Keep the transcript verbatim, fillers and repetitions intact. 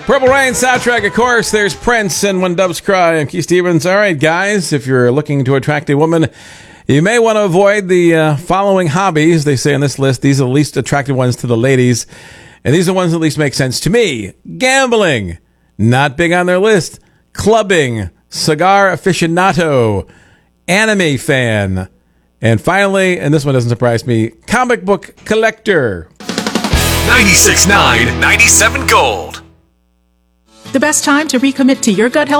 Purple Rain soundtrack, of course. There's Prince and When Doves Cry. I'm Keith Stevens. All right, guys, if you're looking to attract a woman, you may want to avoid the uh, following hobbies. They say on this list, these are the least attractive ones to the ladies. And these are the ones that at least make sense to me. Gambling, not big on their list. Clubbing, cigar aficionado, anime fan. And finally, and this one doesn't surprise me, comic book collector. ninety-six point nine, ninety-seven Gold. The best time to recommit to your gut health